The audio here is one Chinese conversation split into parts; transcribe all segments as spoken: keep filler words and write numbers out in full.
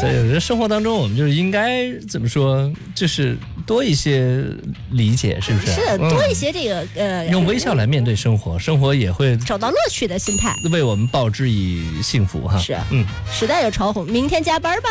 所以我觉得生活当中我们就是应该怎么说，就是多一些理解，是不是？ 是多一些这个、嗯、呃， 用微笑来面对生活，生活也会找到乐趣的心态， 为我们报之以幸福哈。 是，嗯，时代有嘲讽，明天加班吧。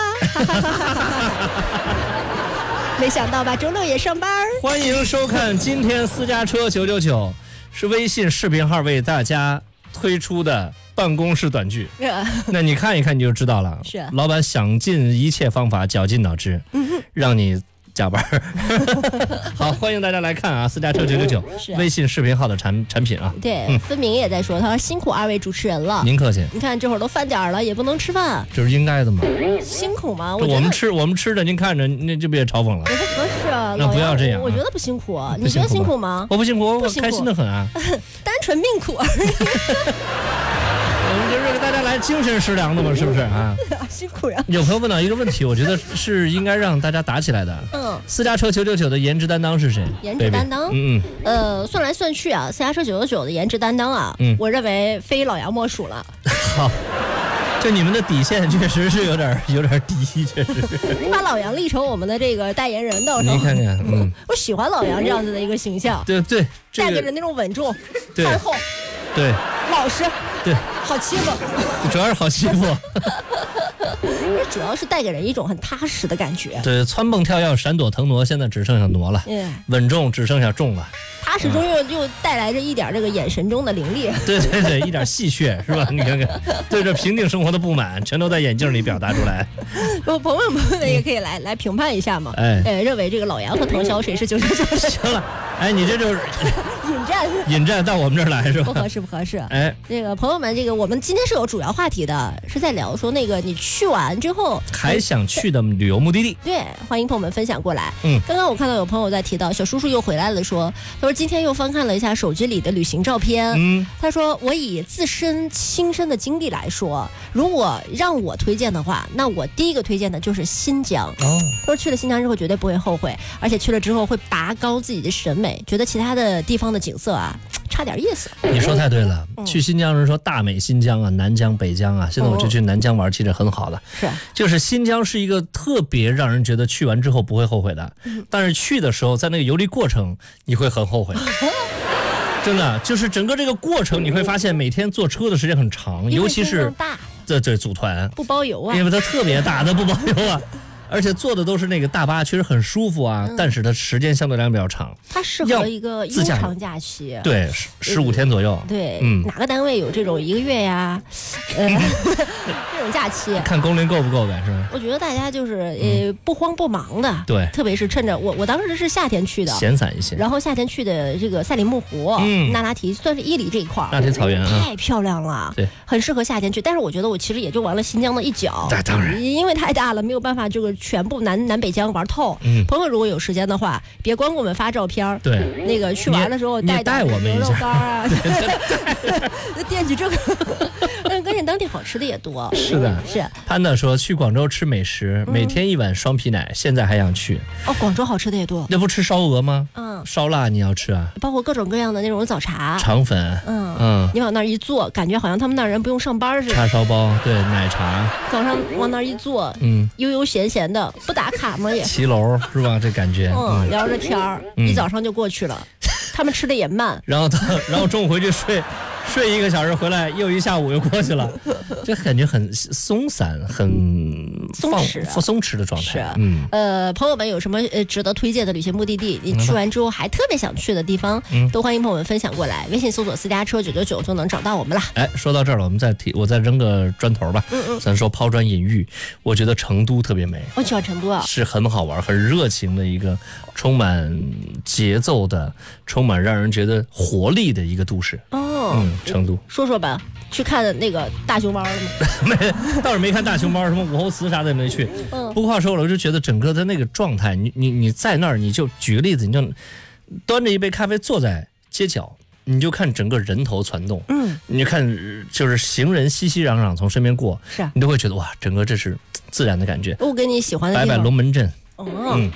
没想到吧，周六也上班。 欢迎收看今天私家车九九九，是微信视频号为大家推出的办公室短剧。那你看一看你就知道了。 是， 老板想尽一切方法，绞尽脑汁，嗯、让你加班。好，欢迎大家来看啊，私家车九九九微信视频号的产产品啊。 对，嗯、分明也在说，他说辛苦二位主持人了。 您客气。 你看这会儿都饭点了，也不能吃饭， 这是应该的嘛。 辛苦吗？我我们吃我们吃的，您看着那这不也嘲讽了？ 不合适啊， 那不要这样、啊。 我觉得不辛苦，你觉得辛苦吗？ 我不辛苦，我开心的很啊。 单纯命苦而已。 我们就是给大家来精神食粮的嘛，是不是啊？ 辛苦呀！ 有朋友问到一个问题，我觉得是应该让大家打起来的。嗯，私家车九九九的颜值担当是谁？ 颜值担当， 嗯嗯， 呃，算来算去啊，私家车九九九的颜值担当啊，嗯，我认为非老杨莫属了。 好，就你们的底线确实是有点有点低，确实。 你把老杨立成我们的这个代言人的时候， 你看看，嗯， 我喜欢老杨这样子的一个形象。 对对， 这个、带给人那种稳重、憨厚， 对， 老实。 对， 好欺负， 主要是好欺负。 主要是带给人一种很踏实的感觉。 对，蹿蹦跳跃、闪躲腾挪，现在只剩下挪了，嗯、稳重只剩下重了。 踏实中又、嗯、又带来着一点这个眼神中的凌厉。 对对对，一点戏谑是吧？你看看，对这平静生活的不满，全都在眼镜里表达出来。 我朋友们也可以来来评判一下嘛。哎，呃，认为这个老杨和腾霄谁是九九九？ 行了，哎，你这就是引战， 引战到我们这儿来是吧？ 不合适，不合适。 哎， 这个朋友们，这个我们今天是有主要话题的，是在聊说那个你去完之后还想去的旅游目的地。 对，欢迎朋友们分享过来。嗯，刚刚我看到有朋友在提到，小叔叔又回来了说，他说今天又翻看了一下手机里的旅行照片。嗯，他说我以自身亲身的经历来说，如果让我推荐的话，那我第一个推荐的就是新疆。哦，他说去了新疆之后绝对不会后悔，而且去了之后会拔高自己的审美，觉得其他的地方的景色啊差点意思。 你说太对了，嗯、去新疆人说大美新疆啊，南疆北疆啊，现在我就去南疆玩，其实很好的。 是， 就是新疆是一个特别让人觉得去完之后不会后悔的，嗯、但是去的时候在那个游历过程你会很后悔。真的，就是整个这个过程你会发现每天坐车的时间很长，尤其是这这组团不包邮啊， 因为它特别大，它不包邮啊。而且坐的都是那个大巴，确实很舒服啊，嗯、但是它时间相对来讲比较长。 它适合一个悠长假期， 对，十十五天左右。 对，嗯，哪个单位有这种一个月呀？呃，这种假期， 看工龄够不够呗，是吧？ 我觉得大家就是呃不慌不忙的， 对， 特别是趁着我我当时是夏天去的， 闲散一些。 然后夏天去的这个赛里木湖、嗯、那拉提，算是伊犁这一块， 拉提草原啊， 太漂亮了， 对， 很适合夏天去。但是我觉得我其实也就玩了新疆的一角， 那当然， 因为太大了，没有办法这个全部南南北疆玩透。嗯，朋友如果有时间的话，别光给我们发照片， 对， 那个去玩的时候带带我们牛肉干啊，惦记这个。嗯，关键当地好吃的也多。 是的， 是。 潘娜说去广州吃美食，每天一碗双皮奶，现在还想去。 哦，广州好吃的也多。 那不吃烧鹅吗？ 嗯， 烧腊你要吃啊？ 包括各种各样的那种早茶、 肠粉。 嗯嗯，你往那儿一坐，感觉好像他们那儿人不用上班似的。 叉烧包，对，奶茶。 早上往那儿一坐，嗯，悠悠闲闲的，不打卡吗？也。 骑楼是吧？这感觉。 嗯，聊着天儿，一早上就过去了。他们吃的也慢。 然后他，然后中午回去睡。睡一个小时回来，又一下午又过去了，这感觉很松散，很松弛、 放松弛的状态。 是，嗯，呃，朋友们有什么呃值得推荐的旅行目的地？你去完之后还特别想去的地方，嗯、都欢迎朋友们分享过来。微信搜索私家车九九九就能找到我们了。 哎，说到这儿了，我们再提，我再扔个砖头吧。嗯嗯，咱说抛砖引玉，我觉得成都特别美。 我喜欢成都啊， 是很好玩、很热情的一个，充满节奏的、充满让人觉得活力的一个都市。 哦。 嗯，成都说说吧，去看那个大熊猫了吗？ 没，倒是没看大熊猫，什么武侯祠啥的也没去。嗯，不过话说了，我就觉得整个的那个状态，你你你在那儿，你就举个例子，你就端着一杯咖啡坐在街角，你就看整个人头攒动，嗯，你就看就是行人熙熙攘攘从身边过， 是啊， 你都会觉得哇，整个这是自然的感觉。 我跟你喜欢的白摆龙门阵， 哦，嗯。我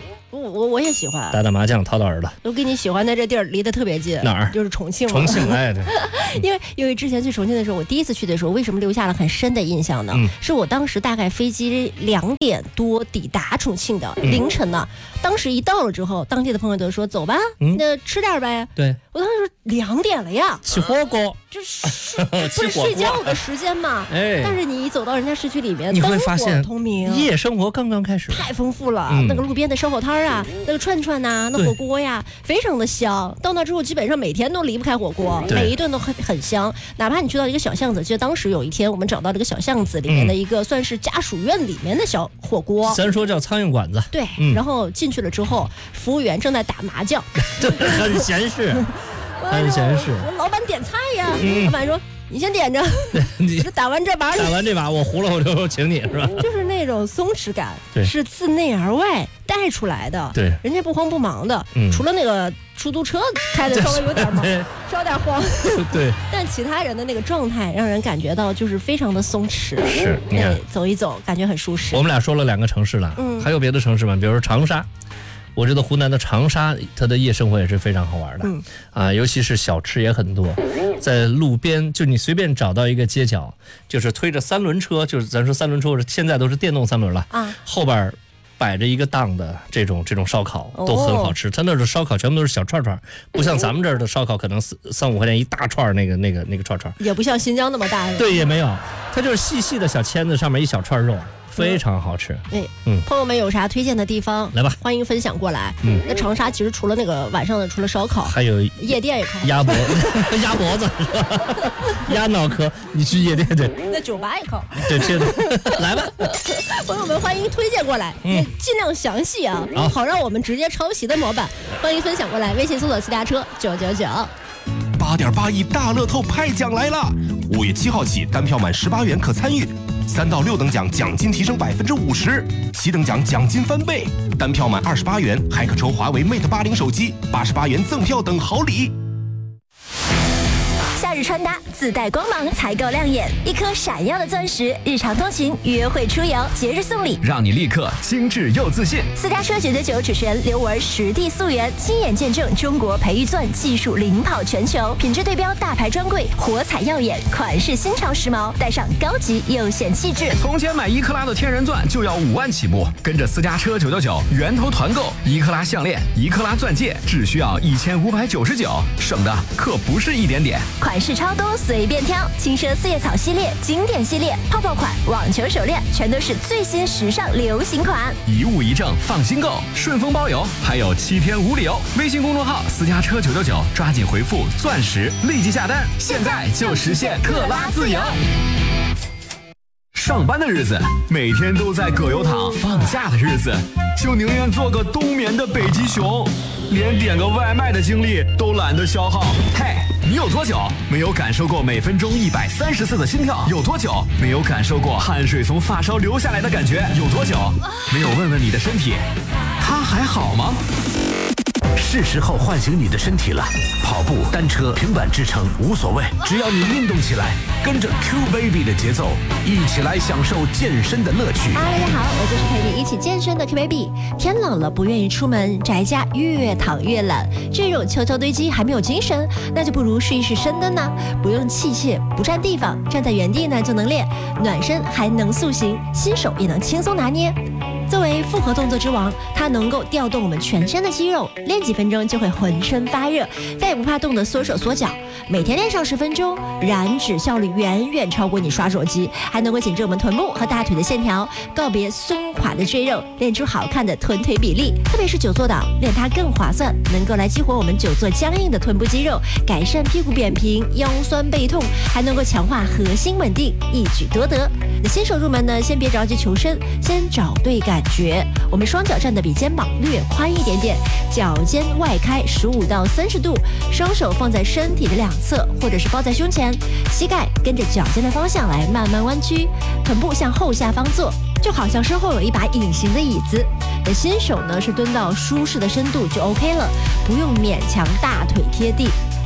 我我也喜欢打打麻将，掏掏耳朵。 我跟你喜欢的这地儿离得特别近， 哪儿？ 就是重庆。 重庆，哎，对。 因为因为之前去重庆的时候，我第一次去的时候，为什么留下了很深的印象呢？嗯、是我当时大概飞机两点多抵达重庆的、嗯、凌晨呢。当时一到了之后，当地的朋友都说走吧，嗯、那吃点呗。 对， 我当时说两点了呀， 吃火锅， 这是不是睡觉的时间嘛？哎，但是你一走到人家市区里面， 你会发现通明， 夜生活刚刚开始， 太丰富了。嗯、那个路边的烧烤摊啊，那个串串呐、啊，那火锅呀，非常的香。到那之后，基本上每天都离不开火锅，每一顿都很很香。哪怕你去到一个小巷子，记得当时有一天我们找到这个小巷子里面的一个算是家属院里面的小火锅， 咱说叫苍蝇馆子。 对，嗯、然后进去了之后，服务员正在打麻将， 很闲适，很闲适。 老板点菜呀，嗯、老板说。你先点着，你打完这把， 打完这把我糊了，我就请你是吧？ 就是那种松弛感，是自内而外带出来的。 对， 人家不慌不忙的，嗯、除了那个出租车开的稍微有点忙，稍有点慌。 对， 但其他人的那个状态让人感觉到就是非常的松弛。 是，你看走一走，感觉很舒适。 我们俩说了两个城市了，嗯，还有别的城市吗？比如说长沙。我觉得湖南的长沙，它的夜生活也是非常好玩的，嗯、啊，尤其是小吃也很多，在路边就你随便找到一个街角，就是推着三轮车，就是咱说三轮车，现在都是电动三轮了，啊，后边摆着一个档的这种这种烧烤都很好吃，它那的烧烤全部都是小串串，不像咱们这儿的烧烤可能三三五块钱一大串那个那个那个串串， 也不像新疆那么大， 对，也没有，它就是细细的小签子，上面一小串肉。非常好吃。 哎，嗯，朋友们有啥推荐的地方？ 来吧， 欢迎分享过来。嗯，那长沙其实除了那个晚上的，除了烧烤， 还有夜店也可以。 鸭脖，鸭脖子是吧？鸭脑壳，你去夜店对。 那酒吧也可以。 对，这的。来吧， 朋友们欢迎推荐过来，嗯，尽量详细啊， 好， 好让我们直接抄袭的模板。欢迎分享过来，微信搜索私家车九九九。 八点八亿大乐透派奖来了！五月七号起，单票满十八元可参与。三到六等奖奖金提升百分之五十，七等奖奖金翻倍，单票满二十八元还可抽华为 Mate 八零手机，八十八元赠票等好礼。 夏日穿搭自带光芒才够亮眼，一颗闪耀的钻石，日常通勤、约会出游、节日送礼， 让你立刻精致又自信。 私家车九九九主持人刘雯实地溯源，亲眼见证中国培育钻技术领跑全球，品质对标大牌专柜，火彩耀眼，款式新潮时髦，带上高级又显气质。 从前买一克拉的天然钻就要五万起步，跟着私家车九九九源头团购，一克拉项链、一克拉钻戒只需要一千五百九十九，省的可不是一点点。 款式超多，随便挑，轻奢四叶草系列、经典系列、泡泡款、网球手链，全都是最新时尚流行款， 一物一证，放心购，顺丰包邮，还有七天无理由。微信公众号私家车九九九，抓紧回复钻石，立即下单，现在就实现克拉自由。上班的日子每天都在葛优躺，放假的日子就宁愿做个冬眠的北极熊，连点个外卖的精力都懒得消耗。嘿，你有多久没有感受过每分钟一百三十次的心跳？有多久没有感受过汗水从发梢流下来的感觉？有多久没有问问你的身体，它还好吗？ 是时候唤醒你的身体了，跑步、单车、平板支撑无所谓，只要你运动起来，跟着 Q Baby 的节奏，一起来享受健身的乐趣。 哈喽，大家好，我就是陪你一起健身的 Q Baby。天冷了，不愿意出门，宅家越躺越懒，赘肉悄悄堆积，还没有精神，那就不如试一试深蹲呢。不用器械，不占地方，站在原地呢就能练，暖身还能塑形，新手也能轻松拿捏。作为复合动作之王，它能够调动我们全身的肌肉，练几分钟就会浑身发热，再也不怕冻得缩手缩脚。每天练上十分钟，燃脂效率远远超过你刷手机，还能够紧致我们臀部和大腿的线条，告别松垮的赘肉，练出好看的臀腿比例。特别是久坐党，练它更划算，能够来激活我们久坐僵硬的臀部肌肉，改善屁股扁平、腰酸背痛，还能够强化核心稳定，一举多得。那新手入门呢，先别着急求深，先找对感觉。我们双脚站得比肩膀略宽一点点，脚尖外开十五到三十度，双手放在身体的两侧，或者是抱在胸前，膝盖跟着脚尖的方向来慢慢弯曲，臀部向后下方坐，就好像身后有一把隐形的椅子。那新手呢是蹲到舒适的深度就 OK 了，不用勉强大腿贴地。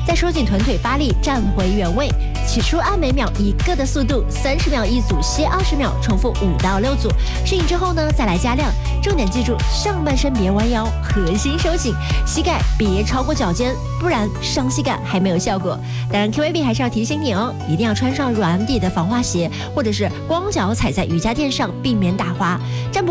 再收紧臀腿发力，站回原位。起初按每秒一个的速度，三十秒一组，歇二十秒，重复五到六组。适应之后呢，再来加量。重点记住，上半身别弯腰，核心收紧，膝盖别超过脚尖，不然伤膝盖还没有效果。当然 Q A B 还是要提醒你哦，一定要穿上软底的防滑鞋，或者是光脚踩在瑜伽垫上，避免打滑。站不